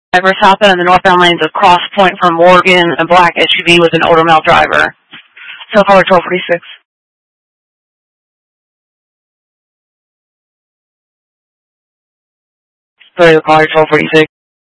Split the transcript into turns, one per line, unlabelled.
Drivers hopping in the northbound lanes of Cross Point from Morgan, a black SUV with an older male driver. So far, 1246. Sorry, the caller, 1246.